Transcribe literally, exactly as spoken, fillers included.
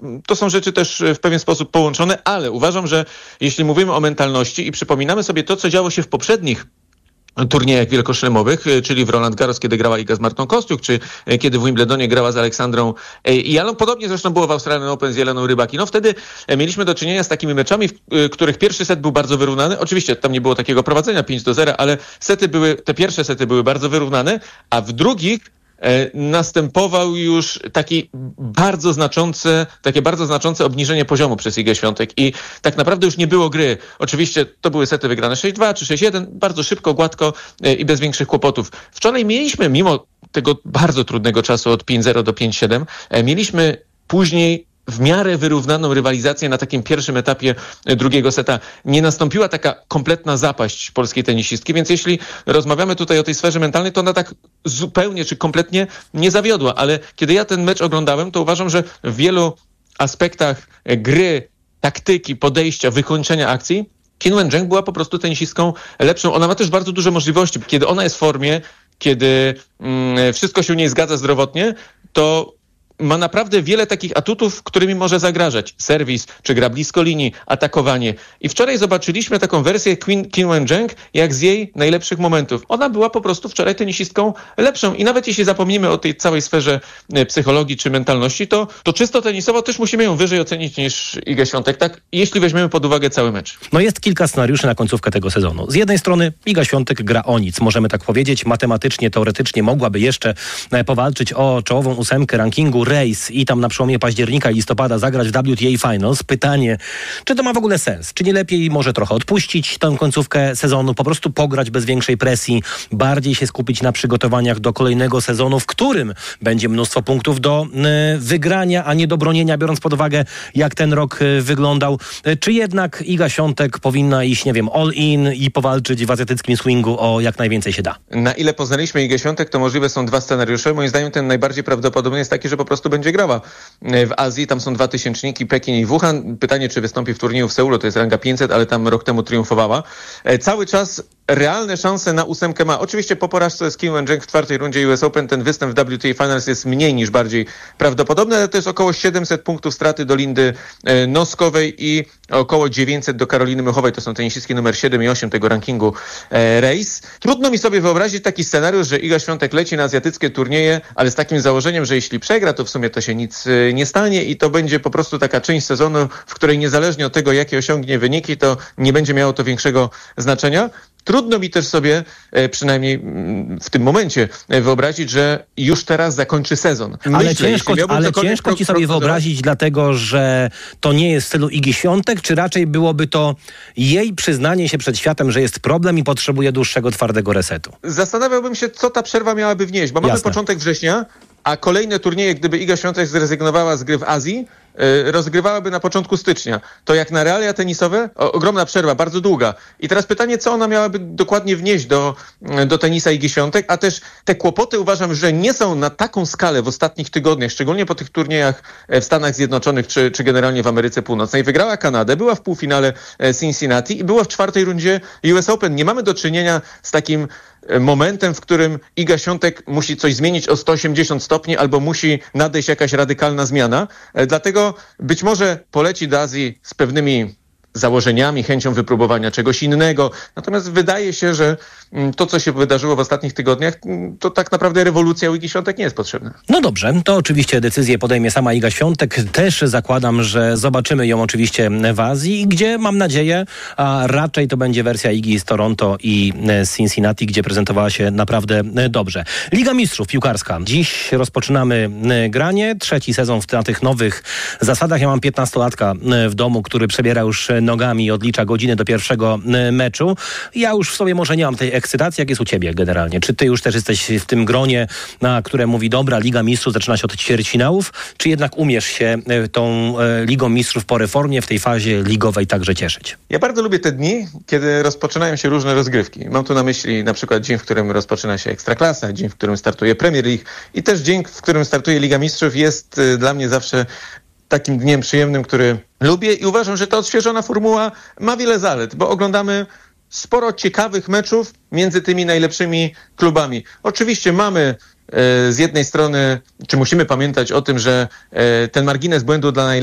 to są rzeczy też w pewien sposób połączone, ale uważam, że jeśli mówimy o mentalności i przypominamy sobie to, co działo się w poprzednich turniejach wielkoszlemowych, czyli w Roland Garros, kiedy grała Iga z Martą Kostiuk, czy kiedy w Wimbledonie grała z Aleksandrą Jalą. Podobnie zresztą było w Australian Open z Jeleną Rybakino. Wtedy mieliśmy do czynienia z takimi meczami, w których pierwszy set był bardzo wyrównany. Oczywiście tam nie było takiego prowadzenia pięć do zera, ale sety były, te pierwsze sety były bardzo wyrównane, a w drugich następował już taki bardzo znaczące, takie bardzo znaczące obniżenie poziomu przez Igę Świątek i tak naprawdę już nie było gry. Oczywiście to były sety wygrane sześć dwa czy sześć jeden, bardzo szybko, gładko i bez większych kłopotów. Wczoraj mieliśmy, mimo tego bardzo trudnego czasu od pięć zero do pięć siedem, mieliśmy później w miarę wyrównaną rywalizację na takim pierwszym etapie drugiego seta. Nie nastąpiła taka kompletna zapaść polskiej tenisistki, więc jeśli rozmawiamy tutaj o tej sferze mentalnej, to ona tak zupełnie czy kompletnie nie zawiodła. Ale kiedy ja ten mecz oglądałem, to uważam, że w wielu aspektach gry, taktyki, podejścia, wykończenia akcji Qin Wenjing była po prostu tenisistką lepszą. Ona ma też bardzo duże możliwości. Kiedy ona jest w formie, kiedy mm, wszystko się u niej zgadza zdrowotnie, to ma naprawdę wiele takich atutów, którymi może zagrażać. Serwis, czy gra blisko linii, atakowanie. I wczoraj zobaczyliśmy taką wersję Qin, Qin Wenjing, jak z jej najlepszych momentów. Ona była po prostu wczoraj tenisistką lepszą. I nawet jeśli zapomnimy o tej całej sferze psychologii czy mentalności, to, to czysto tenisowo też musimy ją wyżej ocenić niż Igę Świątek, tak? Jeśli weźmiemy pod uwagę cały mecz. No jest kilka scenariuszy na końcówkę tego sezonu. Z jednej strony Iga Świątek gra o nic, możemy tak powiedzieć. Matematycznie, teoretycznie mogłaby jeszcze powalczyć o czołową ósemkę rankingu Race i tam na przełomie października i listopada zagrać w W T A Finals. Pytanie, czy to ma w ogóle sens? Czy nie lepiej może trochę odpuścić tę końcówkę sezonu, po prostu pograć bez większej presji, bardziej się skupić na przygotowaniach do kolejnego sezonu, w którym będzie mnóstwo punktów do y, wygrania, a nie do bronienia, biorąc pod uwagę, jak ten rok y, wyglądał. Y, czy jednak Iga Świątek powinna iść, nie wiem, all in i powalczyć w azjatyckim swingu o jak najwięcej się da? Na ile poznaliśmy Igę Świątek, to możliwe są dwa scenariusze. Moim zdaniem ten najbardziej prawdopodobny jest taki, że po prostu będzie grała w Azji. Tam są dwa tysięczniki, Pekin i Wuhan. Pytanie, czy wystąpi w turnieju w Seulu, to jest ranga pięćset, ale tam rok temu triumfowała. Cały czas realne szanse na ósemkę ma. Oczywiście po porażce z Qin Wenjing w czwartej rundzie U S Open ten występ w W T A Finals jest mniej niż bardziej prawdopodobny, ale to jest około siedemset punktów straty do Lindy Noskowej i około dziewięćset do Karoliny Mychowej. To są tenisistki numer siedem i osiem tego rankingu Race. Trudno mi sobie wyobrazić taki scenariusz, że Iga Świątek leci na azjatyckie turnieje, ale z takim założeniem, że jeśli przegra, to w sumie to się nic nie stanie i to będzie po prostu taka część sezonu, w której niezależnie od tego, jakie osiągnie wyniki, to nie będzie miało to większego znaczenia. Trudno mi też sobie, przynajmniej w tym momencie, wyobrazić, że już teraz zakończy sezon. Ale Myślę, ciężko, ale ciężko krok, ci sobie krok, wyobrazić, dlatego że to nie jest w stylu Igi Świątek, czy raczej byłoby to jej przyznanie się przed światem, że jest problem i potrzebuje dłuższego, twardego resetu? Zastanawiałbym się, co ta przerwa miałaby wnieść, bo mamy Jasne. początek września, a kolejne turnieje, gdyby Iga Świątek zrezygnowała z gry w Azji, yy, rozgrywałaby na początku stycznia. To jak na realia tenisowe, o, ogromna przerwa, bardzo długa. I teraz pytanie, co ona miałaby dokładnie wnieść do, do tenisa Igi Świątek, a też te kłopoty uważam, że nie są na taką skalę w ostatnich tygodniach, szczególnie po tych turniejach w Stanach Zjednoczonych, czy, czy generalnie w Ameryce Północnej. Wygrała Kanadę, była w półfinale Cincinnati i była w czwartej rundzie U S Open. Nie mamy do czynienia z takim momentem, w którym Iga Świątek musi coś zmienić o sto osiemdziesiąt stopni albo musi nadejść jakaś radykalna zmiana. Dlatego być może poleci do Azji z pewnymi założeniami, chęcią wypróbowania czegoś innego. Natomiast wydaje się, że to, co się wydarzyło w ostatnich tygodniach, to tak naprawdę rewolucja u Igi Świątek nie jest potrzebna. No dobrze, to oczywiście decyzję podejmie sama Iga Świątek. Też zakładam, że zobaczymy ją oczywiście w Azji, gdzie mam nadzieję, a raczej to będzie wersja Igi z Toronto i z Cincinnati, gdzie prezentowała się naprawdę dobrze. Liga Mistrzów piłkarska. Dziś rozpoczynamy granie. Trzeci sezon na tych nowych zasadach. Ja mam piętnastolatka w domu, który przebiera już nogami i odlicza godziny do pierwszego meczu. Ja już w sobie może nie mam tej ekscytacji, jak jest u ciebie generalnie. Czy ty już też jesteś w tym gronie, na które mówi, dobra, Liga Mistrzów zaczyna się od ćwierćfinałów, czy jednak umiesz się tą Ligą Mistrzów po reformie w tej fazie ligowej także cieszyć? Ja bardzo lubię te dni, kiedy rozpoczynają się różne rozgrywki. Mam tu na myśli na przykład dzień, w którym rozpoczyna się Ekstraklasa, dzień, w którym startuje Premier League i też dzień, w którym startuje Liga Mistrzów jest dla mnie zawsze takim dniem przyjemnym, który lubię i uważam, że ta odświeżona formuła ma wiele zalet, bo oglądamy sporo ciekawych meczów między tymi najlepszymi klubami. Oczywiście mamy e, z jednej strony, czy musimy pamiętać o tym, że e, ten margines błędu dla najlepszych